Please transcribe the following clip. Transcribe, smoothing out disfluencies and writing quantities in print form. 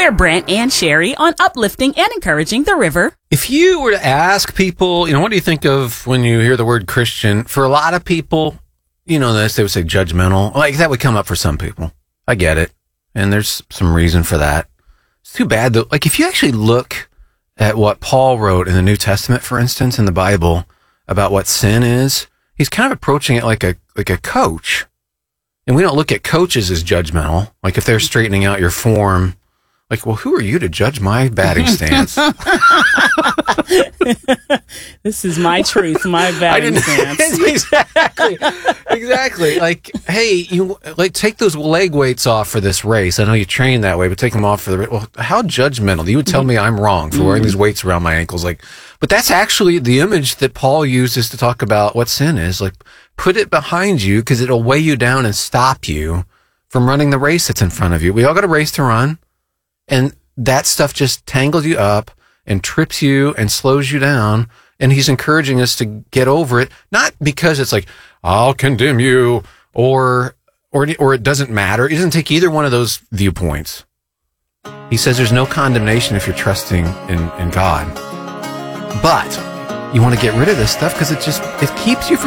We're Brent and Sherry on uplifting and encouraging the river. If you were to ask people, what do you think of when you hear the word Christian? For a lot of people, they would say judgmental. Like, that would come up for some people. I get it. And there's some reason for that. It's too bad, though. Like, if you actually look at what Paul wrote in the New Testament, for instance, in the Bible, about what sin is, he's kind of approaching it like a coach. And we don't look at coaches as judgmental. Like, if they're straightening out your form, like, well, who are you to judge my batting stance? This is my truth, my batting stance. Exactly. Like, hey, take those leg weights off for this race. I know you train that way, but take them off for the race. Well, how judgmental? You would tell me I'm wrong for wearing these weights around my ankles. But that's actually the image that Paul uses to talk about what sin is. Like, put it behind you because it'll weigh you down and stop you from running the race that's in front of you. We all got a race to run. And that stuff just tangles you up and trips you and slows you down. And he's encouraging us to get over it, not because it's like, I'll condemn you or it doesn't matter. He doesn't take either one of those viewpoints. He says there's no condemnation if you're trusting in God. But you want to get rid of this stuff because it keeps you from